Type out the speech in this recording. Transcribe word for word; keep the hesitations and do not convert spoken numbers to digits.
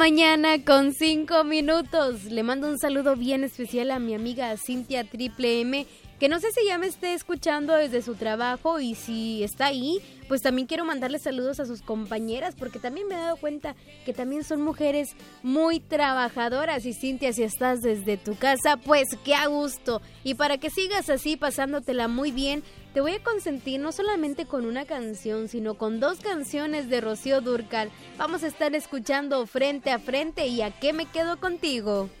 Mañana con cinco minutos. Le mando un saludo bien especial a mi amiga Cintia Triple M, que no sé si ya me esté escuchando desde su trabajo, y si está ahí, pues también quiero mandarle saludos a sus compañeras, porque también me he dado cuenta que también son mujeres muy trabajadoras. Y Cintia, si estás desde tu casa, pues qué a gusto. Y para que sigas así pasándotela muy bien, te voy a consentir no solamente con una canción, sino con dos canciones de Rocío Dúrcal. Vamos a estar escuchando Frente a Frente y A qué me quedo contigo.